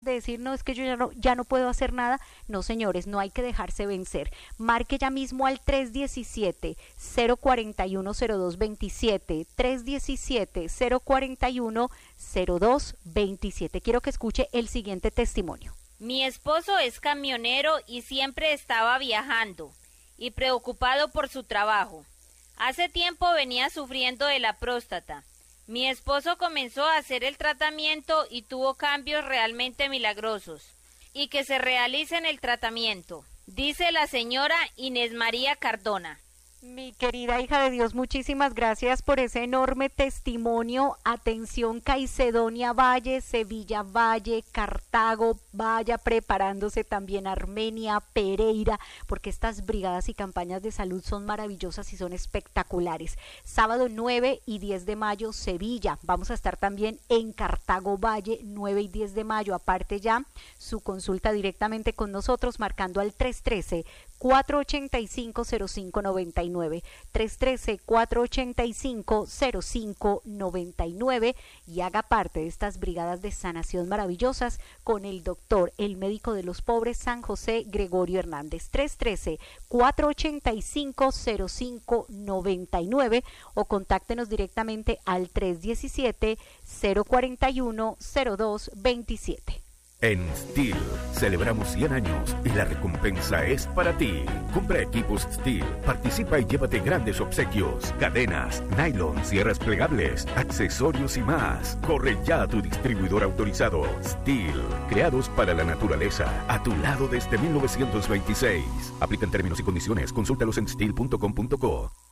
de decir, no, es que yo ya no puedo hacer nada. No, señores, no hay que dejarse vencer. Marque ya mismo al 317-041-0227, 317-041-0227. Quiero que escuche el siguiente testimonio. Mi esposo es camionero y siempre estaba viajando y preocupado por su trabajo. Hace tiempo venía sufriendo de la próstata. Mi esposo comenzó a hacer el tratamiento y tuvo cambios realmente milagrosos. Y que se realice el tratamiento, dice la señora Inés María Cardona. Mi querida hija de Dios, muchísimas gracias por ese enorme testimonio. Atención, Caicedonia Valle, Sevilla Valle, Cartago, vaya preparándose también Armenia, Pereira, porque estas brigadas y campañas de salud son maravillosas y son espectaculares. Sábado 9 y 10 de mayo, Sevilla. Vamos a estar también en Cartago Valle, 9 y 10 de mayo. Aparte ya, su consulta directamente con nosotros, marcando al 313-485-0599, 313-485-0599 y haga parte de estas brigadas de sanación maravillosas con el doctor, el médico de los pobres, San José Gregorio Hernández. 313-485-0599 o contáctenos directamente al 317-041-0227. En Steel celebramos 100 años y la recompensa es para ti. Compra equipos Steel, participa y llévate grandes obsequios, cadenas, nylon, sierras plegables, accesorios y más. Corre ya a tu distribuidor autorizado. Steel, creados para la naturaleza, a tu lado desde 1926. Aplican términos y condiciones, consúltalos en steel.com.co.